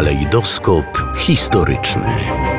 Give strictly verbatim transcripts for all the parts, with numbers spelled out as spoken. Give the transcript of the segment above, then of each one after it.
Kalejdoskop historyczny.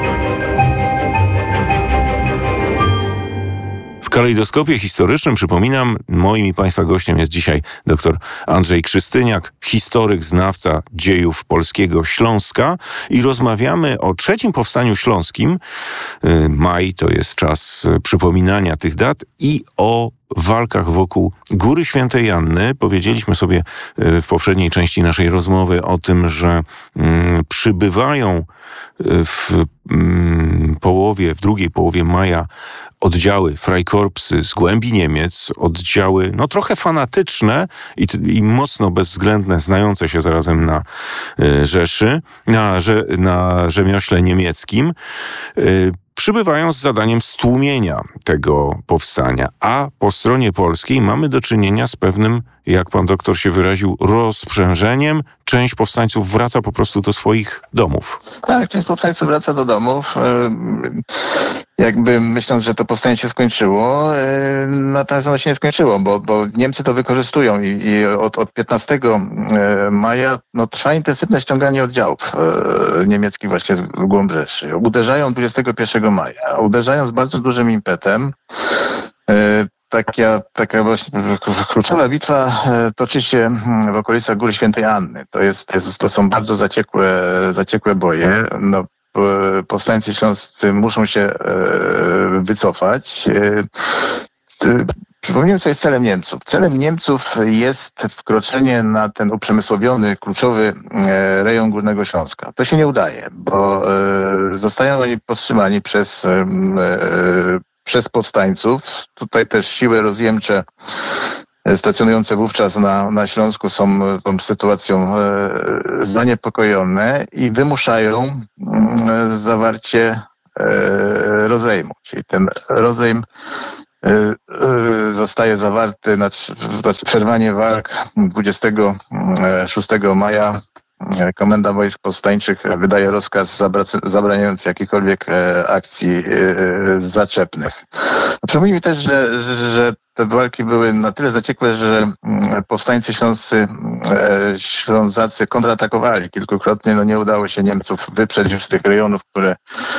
W kalejdoskopie historycznym, przypominam, moim i Państwa gościem jest dzisiaj dr Andrzej Krzystyniak, historyk, znawca dziejów polskiego Śląska, i rozmawiamy o trzecim powstaniu śląskim. Maj to jest czas przypominania tych dat i o walkach wokół Góry Świętej Anny. Powiedzieliśmy sobie w poprzedniej części naszej rozmowy o tym, że mm, przybywają w mm, połowie, w drugiej połowie maja oddziały Freikorpsy z głębi Niemiec, oddziały no trochę fanatyczne i, i mocno bezwzględne, znające się zarazem na y, Rzeszy, na, że, na rzemiośle niemieckim, y, przybywają z zadaniem stłumienia tego powstania. A po stronie polskiej mamy do czynienia z pewnym, jak pan doktor się wyraził, rozprzężeniem. Część powstańców wraca po prostu do swoich domów. Tak, część powstańców wraca do domów, jakby myśląc, że to powstanie się skończyło. Natomiast ono się nie skończyło, bo, bo Niemcy to wykorzystują i, i od, od piętnastego maja no, trwa intensywne ściąganie oddziałów niemieckich właśnie w głąb Rzeszy. Uderzają dwudziestego pierwszego maja, uderzają z bardzo dużym impetem. Taka, taka właśnie kluczowa bitwa toczy się w okolicach Góry Świętej Anny. To, jest, to, jest, to są bardzo zaciekłe, zaciekłe boje. No, powstańcy śląscy muszą się wycofać. Przypomnijmy sobie celem Niemców. Celem Niemców jest wkroczenie na ten uprzemysłowiony, kluczowy rejon Górnego Śląska. To się nie udaje, bo zostają oni powstrzymani przez przez powstańców. Tutaj też siły rozjemcze stacjonujące wówczas na, na Śląsku są tą sytuacją e, zaniepokojone i wymuszają e, zawarcie e, rozejmu. Czyli ten rozejm e, e, zostaje zawarty, znaczy, znaczy przerwanie walk dwudziestego szóstego maja. Komenda Wojsk Powstańczych wydaje rozkaz zabraniający jakichkolwiek akcji zaczepnych. Przypomnijmy też, że, że te walki były na tyle zaciekłe, że powstańcy śląscy, ślązacy kontratakowali kilkukrotnie. No nie udało się Niemców wyprzeć już z tych rejonów, które,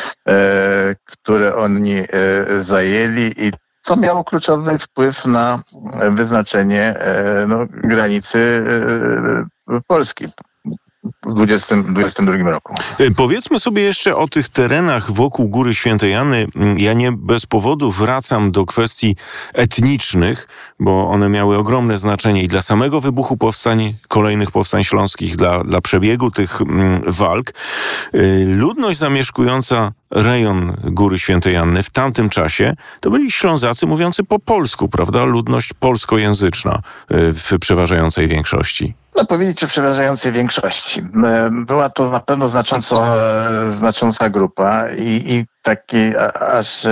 które oni zajęli, i co miało kluczowy wpływ na wyznaczenie no, granicy Polski w dwudziestym drugim roku. Powiedzmy sobie jeszcze o tych terenach wokół Góry Świętej Anny. Ja nie bez powodu wracam do kwestii etnicznych, bo one miały ogromne znaczenie i dla samego wybuchu powstań, kolejnych powstań śląskich, dla, dla przebiegu tych mm, walk. Ludność zamieszkująca rejon Góry Świętej Anny w tamtym czasie to byli Ślązacy mówiący po polsku, prawda? Ludność polskojęzyczna w przeważającej większości. No powiedzieć, że przeważającej większości. Była to na pewno znacząco, znacząca grupa i, i taki aż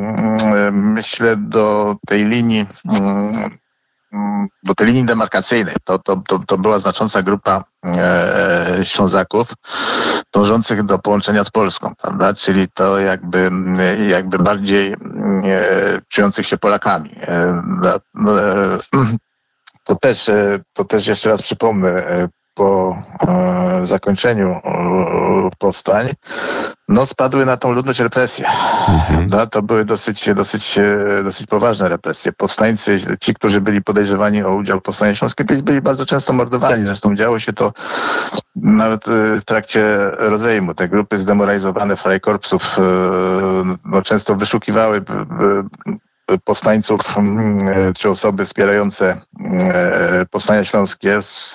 myślę do tej linii do tej linii demarkacyjnej. To, to, to, to była znacząca grupa e, Ślązaków dążących do połączenia z Polską, prawda? Czyli to jakby, jakby bardziej e, czujących się Polakami. E, e, to też, to też jeszcze raz przypomnę, po e, zakończeniu e, powstań, no spadły na tą ludność represje. Mhm. No, to były dosyć, dosyć, dosyć poważne represje. Powstańcy, ci, którzy byli podejrzewani o udział w powstaniu śląskim, byli bardzo często mordowani. Zresztą działo się to nawet w trakcie rozejmu. Te grupy zdemoralizowane Freikorpsów e, no, często wyszukiwały powstańców czy osoby wspierające powstania śląskie,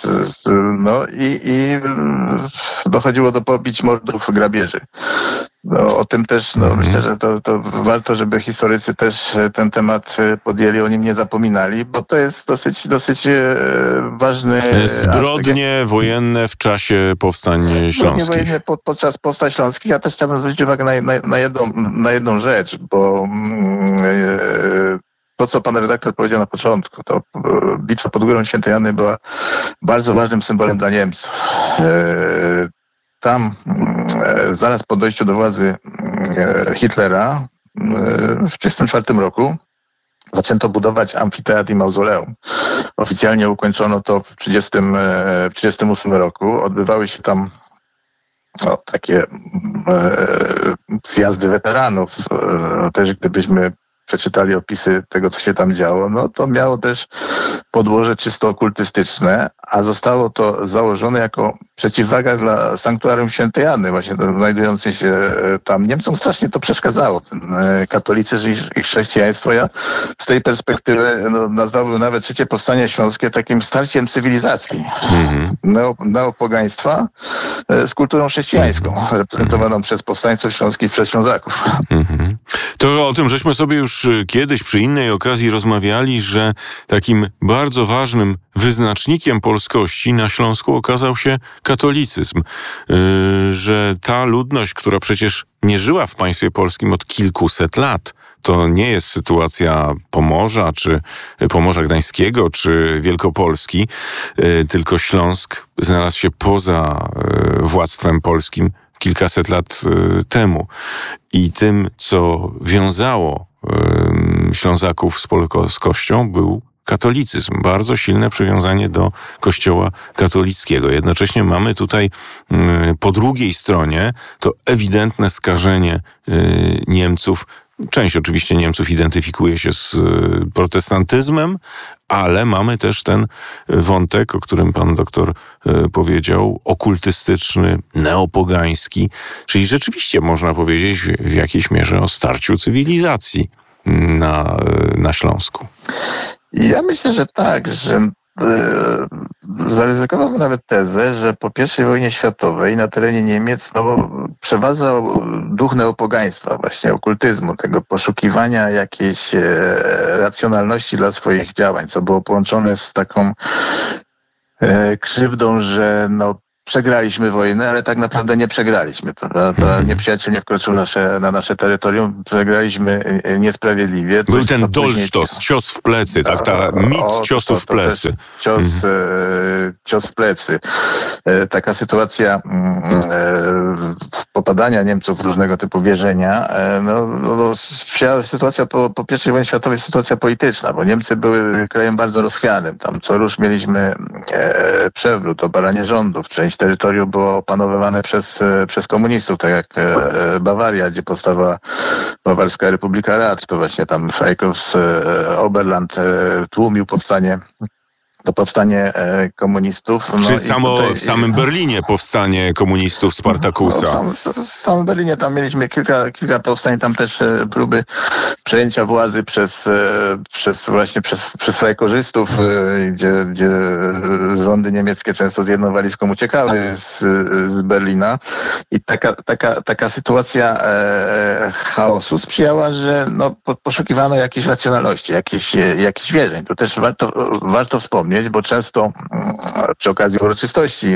no i, i dochodziło do pobić, mordów, grabieży. No, o tym też no, myślę, że to, to warto, żeby historycy też ten temat podjęli, o nim nie zapominali, bo to jest dosyć, dosyć ważny Zbrodnie aspekt. wojenne w czasie powstań śląskich. Zbrodnie wojenne po, podczas powstań śląskich. Ja też chciałbym zwrócić uwagę na, na, na, jedną, na jedną rzecz, bo yy, to, co pan redaktor powiedział na początku, to bitwa pod Górą Świętej Anny była bardzo ważnym symbolem dla Niemców. Yy, Tam zaraz po dojściu do władzy Hitlera w tysiąc dziewięćset trzydziestym czwartym roku zaczęto budować amfiteatr i mauzoleum. Oficjalnie ukończono to w tysiąc dziewięćset trzydziestym ósmym roku. Odbywały się tam no, takie e, zjazdy weteranów. E, też gdybyśmy przeczytali opisy tego, co się tam działo, no to miało też podłoże czysto okultystyczne, a zostało to założone jako przeciwwaga dla sanktuarium świętej Anny, właśnie znajdującej się tam. Niemcom strasznie to przeszkadzało, katolicyzm i chrześcijaństwo. Ja z tej perspektywy no, nazwałbym nawet trzecie powstanie śląskie takim starciem cywilizacji, mm-hmm. Neo, neopogaństwa z kulturą chrześcijańską, mm-hmm. reprezentowaną przez powstańców śląskich, przez Ślązaków. Mm-hmm. To o tym żeśmy sobie już kiedyś przy innej okazji rozmawiali, że takim bardzo ważnym wyznacznikiem polskości na Śląsku okazał się katolicyzm. Yy, że ta ludność, która przecież nie żyła w państwie polskim od kilkuset lat, to nie jest sytuacja Pomorza, czy Pomorza Gdańskiego, czy Wielkopolski, yy, tylko Śląsk znalazł się poza yy, władztwem polskim kilkaset lat yy, temu. I tym, co wiązało yy, Ślązaków z polskością, był katolicyzm, bardzo silne przywiązanie do Kościoła katolickiego. Jednocześnie mamy tutaj po drugiej stronie to ewidentne skażenie Niemców. Część oczywiście Niemców identyfikuje się z protestantyzmem, ale mamy też ten wątek, o którym pan doktor powiedział, okultystyczny, neopogański, czyli rzeczywiście można powiedzieć w jakiejś mierze o starciu cywilizacji na, na Śląsku. Ja myślę, że tak, że e, zaryzykowałbym nawet tezę, że po pierwszej wojnie światowej na terenie Niemiec no, przeważał duch neopogaństwa, właśnie okultyzmu, tego poszukiwania jakiejś e, racjonalności dla swoich działań, co było połączone z taką e, krzywdą, że no, przegraliśmy wojnę, ale tak naprawdę nie przegraliśmy. Prawda? Ta nieprzyjaciel nie wkroczył nasze, na nasze terytorium, przegraliśmy niesprawiedliwie. Coś, Był ten dolsztos, później... cios w plecy, tak? Ta mit o, ciosów w plecy. Cios, mhm. e, cios w plecy. E, taka sytuacja e, popadania Niemców w różnego typu wierzenia, e, no, no, sytuacja po, po pierwszej wojnie światowej jest sytuacja polityczna, bo Niemcy były krajem bardzo rozchwianym. Tam co rusz mieliśmy e, przewrót, obalanie rządów, część terytorium było opanowywane przez, przez komunistów, tak jak Bawaria, gdzie powstała Bawarska Republika Rad. To właśnie tam Freikorps Oberland tłumił powstanie to powstanie e, komunistów. No Czy samo tutaj, w samym Berlinie powstanie komunistów Spartakusa? No, w, sam, w samym Berlinie tam mieliśmy kilka, kilka powstań, tam też e, próby przejęcia władzy przez, e, przez właśnie przez, przez frajkorzystów, e, gdzie, gdzie rządy niemieckie często z jedną walizką uciekały z, z Berlina. I taka, taka, taka sytuacja e, chaosu sprzyjała, że no, poszukiwano jakiejś racjonalności, jakichś, jakichś wierzeń. To też warto, warto wspomnieć, bo często przy okazji uroczystości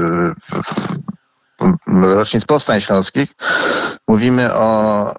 rocznic powstań śląskich mówimy o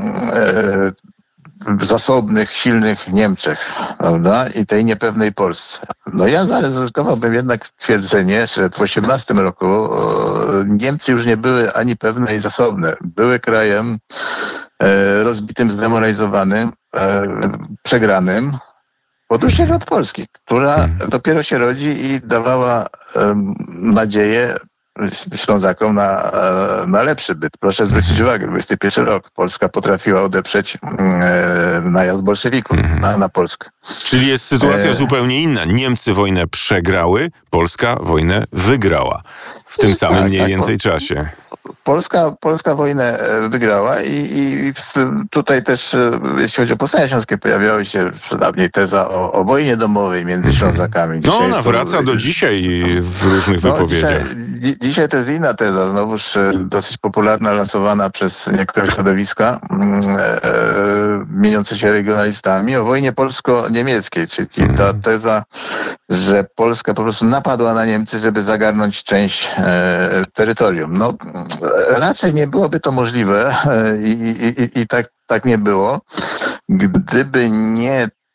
zasobnych, silnych Niemczech, prawda? I tej niepewnej Polsce. No ja zaryzykowałbym jednak stwierdzenie, że w osiemnastym roku Niemcy już nie były ani pewne, ani zasobne. Były krajem rozbitym, zdemoralizowanym, przegranym, odróżnieniu od Polski, która hmm. dopiero się rodzi i dawała um, nadzieję Ślązakom na, na lepszy byt. Proszę zwrócić uwagę, dwudziesty pierwszy rok. Polska potrafiła odeprzeć e, najazd bolszewików hmm. na, na Polskę. Czyli jest sytuacja e... zupełnie inna. Niemcy wojnę przegrały, Polska wojnę wygrała. W tym samym tak, mniej tak, więcej po... czasie. Polska, Polska wojnę wygrała i, i tutaj też, jeśli chodzi o powstania śląskie, pojawiała się dawniej teza o, o wojnie domowej między Ślązakami. Dzisiaj no ona wraca to, do dzisiaj w różnych no, wypowiedziach. Dzisiaj, dzisiaj to jest inna teza, znowuż dosyć popularna, lansowana przez niektóre środowiska e, e, mieniące się regionalistami, o wojnie polsko-niemieckiej, czyli ta teza, że Polska po prostu napadła na Niemcy, żeby zagarnąć część e, terytorium. No, raczej nie byłoby to możliwe i, i, i, i tak, tak nie było, gdyby nie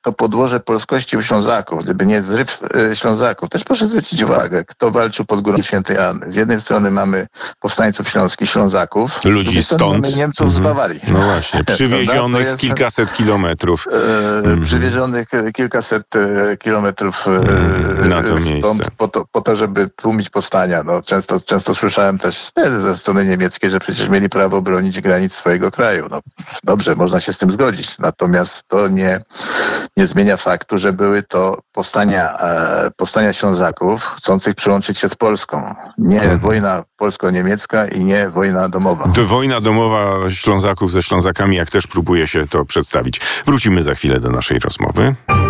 to podłoże polskości u Ślązaków, gdyby nie zryw Ślązaków, też proszę zwrócić uwagę, kto walczył pod Górą Świętej Anny. Z jednej strony mamy powstańców śląskich, Ślązaków, ludzi stąd, mamy Niemców mm-hmm. z Bawarii. No właśnie, przywiezionych jest, kilkaset kilometrów. E, mm-hmm. Przywiezionych kilkaset kilometrów mm, na to stąd po to, po to, żeby tłumić powstania. No, często, często słyszałem też ze strony niemieckiej, że przecież mieli prawo bronić granic swojego kraju. No, dobrze, można się z tym zgodzić, natomiast to nie, nie zmienia faktu, że były to powstania, e, powstania Ślązaków chcących przyłączyć się z Polską. Nie hmm. wojna polsko-niemiecka i nie wojna domowa. To wojna domowa Ślązaków ze Ślązakami, jak też próbuje się to przedstawić. Wrócimy za chwilę do naszej rozmowy.